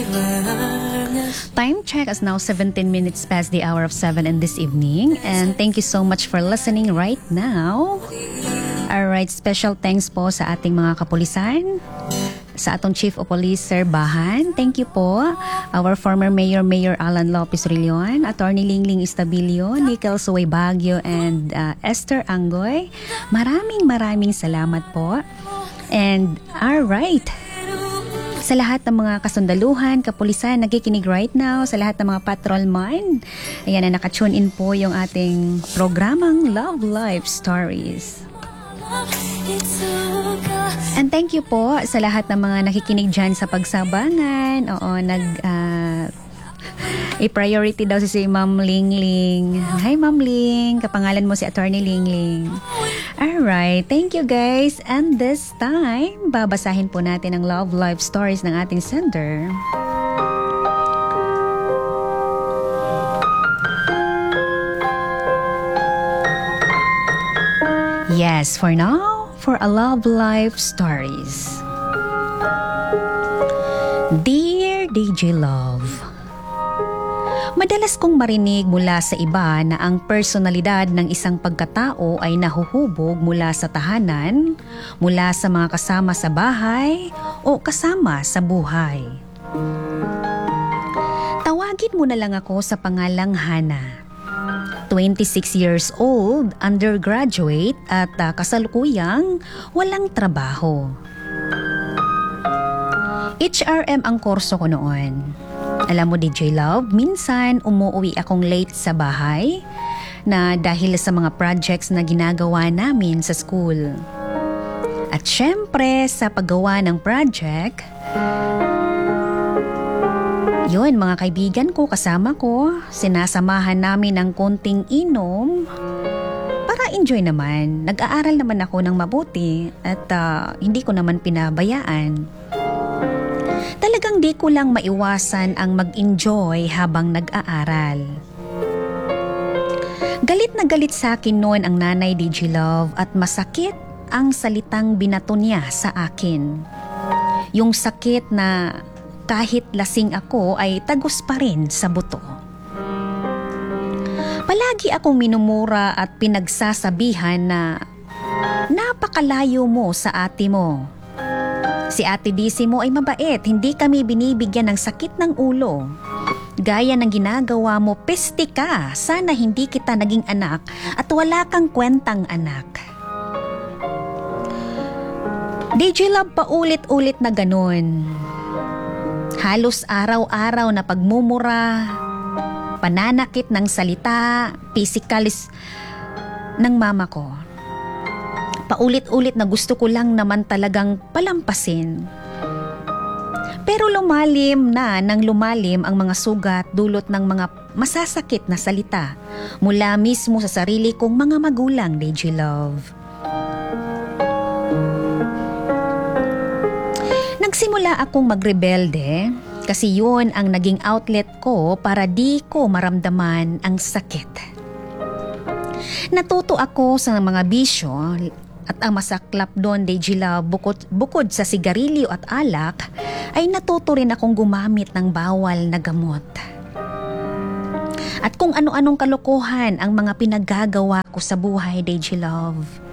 Time check is now 17 minutes past the hour of 7 in this evening. And thank you so much for listening right now. Alright, special thanks po sa ating mga kapulisan. Sa atong Chief of Police, Sir Bahan. Thank you po. Our former Mayor, Mayor Alan Lopez Rillion, Attorney Lingling Estabilio, Nickel Suway Baguio, and Esther Angoy. Maraming salamat po. And alright, sa lahat ng mga kasundaluhan, kapulisan, nakikinig right now, sa lahat ng mga patrolman, ayan na nakatune in po yung ating programang Love Life Stories. And thank you po sa lahat ng mga nakikinig dyan sa pagsabangan. Oo, i-priority daw si Ma'am Lingling. Hi Ma'am Ling, kapangalan mo si Attorney Lingling. Alright, thank you guys. And this time, babasahin po natin ang Love Life Stories ng ating sender. Yes, for now, for a Love Life Stories. Dear DJ Love, madalas kong marinig mula sa iba na ang personalidad ng isang pagkatao ay nahuhubog mula sa tahanan, mula sa mga kasama sa bahay o kasama sa buhay. Tawagin mo na lang ako sa pangalang Hana. 26 years old, undergraduate at kasalukuyang walang trabaho. HRM ang kurso ko noon. Alam mo DJ Love, minsan umuwi akong late sa bahay na dahil sa mga projects na ginagawa namin sa school. At syempre sa paggawa ng project, yun, mga kaibigan ko, kasama ko, sinasamahan namin ng konting inom para enjoy naman. Nag-aaral naman ako ng mabuti at hindi ko naman pinabayaan. Talagang di ko lang maiwasan ang mag-enjoy habang nag-aaral. Galit na galit sa akin noon ang nanay DJ Love at masakit ang salitang binato niya sa akin. Yung sakit na kahit lasing ako ay tagos pa rin sa buto. Palagi akong minumura at pinagsasabihan na napakalayo mo sa ate mo. Si ate DC mo ay mabait, hindi kami binibigyan ng sakit ng ulo. Gaya ng ginagawa mo, peste ka, sana hindi kita naging anak at wala kang kwentang anak. DJ Love, paulit-ulit na ganun. Halos araw-araw na pagmumura, pananakit ng salita, pisikalis ng mama ko. Paulit-ulit na gusto ko lang naman talagang palampasin. Pero lumalim ang mga sugat dulot ng mga masasakit na salita mula mismo sa sarili kong mga magulang, DJ Love. Nagsimula akong magrebelde kasi yun ang naging outlet ko para di ko maramdaman ang sakit. Natuto ako sa mga bisyo at ang masaklap doon, DJ Love, bukod sa sigarilyo at alak, ay natuto rin akong gumamit ng bawal na gamot. At kung ano-anong kalokohan ang mga pinaggagawa ko sa buhay, DJ Love.